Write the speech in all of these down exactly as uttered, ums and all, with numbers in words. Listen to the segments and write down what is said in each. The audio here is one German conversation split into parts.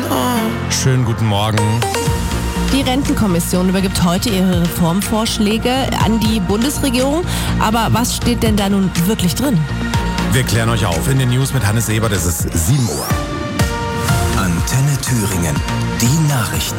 Schönen guten Morgen. Die Rentenkommission übergibt heute ihre Reformvorschläge an die Bundesregierung. Aber was steht denn da nun wirklich drin? Wir klären euch auf in den News mit Hannes Ebert. Es ist sieben Uhr. Antenne Thüringen. Die Nachrichten.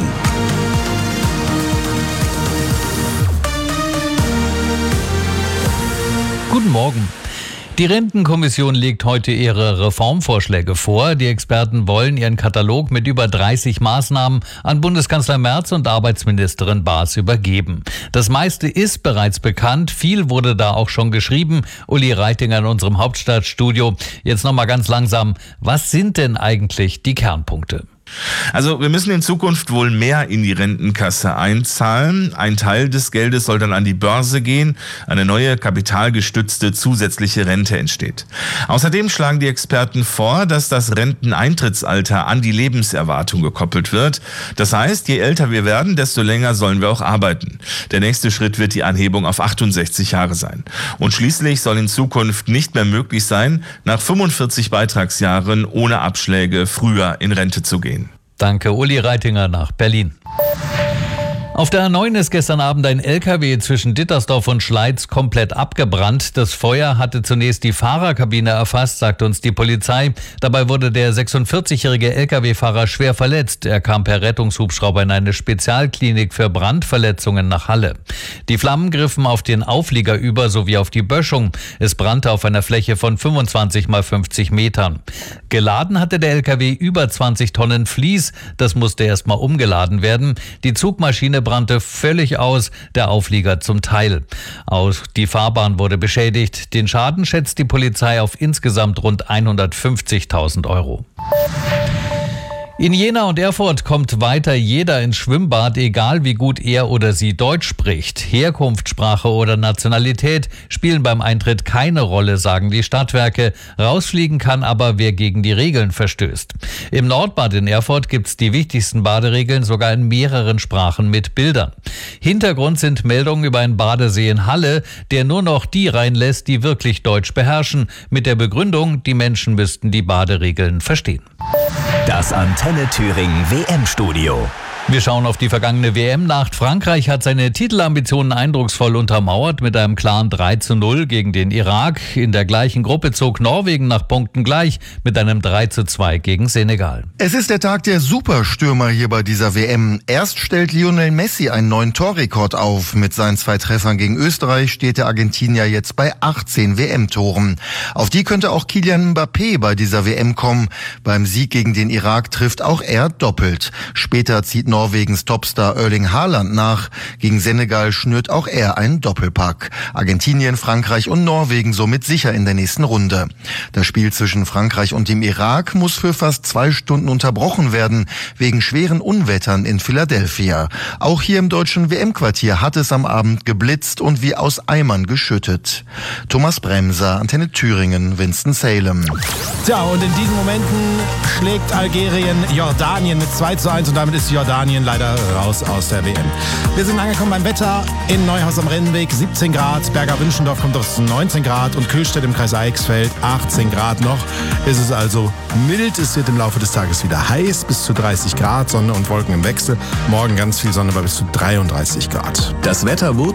Guten Morgen. Die Rentenkommission legt heute ihre Reformvorschläge vor. Die Experten wollen ihren Katalog mit über dreißig Maßnahmen an Bundeskanzler Merz und Arbeitsministerin Baas übergeben. Das meiste ist bereits bekannt. Viel wurde da auch schon geschrieben. Uli Reitinger in unserem Hauptstadtstudio. Jetzt nochmal ganz langsam. Was sind denn eigentlich die Kernpunkte? Also wir müssen in Zukunft wohl mehr in die Rentenkasse einzahlen. Ein Teil des Geldes soll dann an die Börse gehen. Eine neue kapitalgestützte zusätzliche Rente entsteht. Außerdem schlagen die Experten vor, dass das Renteneintrittsalter an die Lebenserwartung gekoppelt wird. Das heißt, je älter wir werden, desto länger sollen wir auch arbeiten. Der nächste Schritt wird die Anhebung auf achtundsechzig Jahre sein. Und schließlich soll in Zukunft nicht mehr möglich sein, nach fünfundvierzig Beitragsjahren ohne Abschläge früher in Rente zu gehen. Danke, Uli Reitinger nach Berlin. Auf der A neun ist gestern Abend ein L K W zwischen Dittersdorf und Schleiz komplett abgebrannt. Das Feuer hatte zunächst die Fahrerkabine erfasst, sagt uns die Polizei. Dabei wurde der sechsundvierzigjährige L K W-Fahrer schwer verletzt. Er kam per Rettungshubschrauber in eine Spezialklinik für Brandverletzungen nach Halle. Die Flammen griffen auf den Auflieger über sowie auf die Böschung. Es brannte auf einer Fläche von fünfundzwanzig mal fünfzig Metern. Geladen hatte der L K W über zwanzig Tonnen Vlies. Das musste erst mal umgeladen werden. Die Zugmaschine brannte völlig aus, der Auflieger zum Teil. Auch die Fahrbahn wurde beschädigt. Den Schaden schätzt die Polizei auf insgesamt rund hundertfünfzigtausend Euro. In Jena und Erfurt kommt weiter jeder ins Schwimmbad, egal wie gut er oder sie Deutsch spricht. Herkunft, Sprache oder Nationalität spielen beim Eintritt keine Rolle, sagen die Stadtwerke. Rausfliegen kann aber, wer gegen die Regeln verstößt. Im Nordbad in Erfurt gibt's die wichtigsten Baderegeln sogar in mehreren Sprachen mit Bildern. Hintergrund sind Meldungen über einen Badesee in Halle, der nur noch die reinlässt, die wirklich Deutsch beherrschen. Mit der Begründung, die Menschen müssten die Baderegeln verstehen. Das Antenne Thüringen W M-Studio. Wir schauen auf die vergangene W M-Nacht. Frankreich hat seine Titelambitionen eindrucksvoll untermauert mit einem klaren drei zu null gegen den Irak. In der gleichen Gruppe zog Norwegen nach Punkten gleich mit einem drei zu zwei gegen Senegal. Es ist der Tag der Superstürmer hier bei dieser W M. Erst stellt Lionel Messi einen neuen Torrekord auf. Mit seinen zwei Treffern gegen Österreich steht der Argentinier jetzt bei achtzehn W M-Toren. Auf die könnte auch Kylian Mbappé bei dieser W M kommen. Beim Sieg gegen den Irak trifft auch er doppelt. Später zieht Norwegens Topstar Erling Haaland nach. Gegen Senegal schnürt auch er einen Doppelpack. Argentinien, Frankreich und Norwegen somit sicher in der nächsten Runde. Das Spiel zwischen Frankreich und dem Irak muss für fast zwei Stunden unterbrochen werden, wegen schweren Unwettern in Philadelphia. Auch hier im deutschen W M-Quartier hat es am Abend geblitzt und wie aus Eimern geschüttet. Thomas Bremser, Antenne Thüringen, Winston-Salem. Tja, und in diesen Momenten schlägt Algerien Jordanien mit zwei zu eins und damit ist Jordanien leider raus aus der W M. Wir sind angekommen beim Wetter in Neuhaus am Rennweg, siebzehn Grad, Berger Wünschendorf kommt aus neunzehn Grad und Köhlstedt im Kreis Eichsfeld achtzehn Grad noch. Es ist also mild, es wird im Laufe des Tages wieder heiß, bis zu dreißig Grad, Sonne und Wolken im Wechsel. Morgen ganz viel Sonne bei bis zu dreiunddreißig Grad. Das Wetter wurde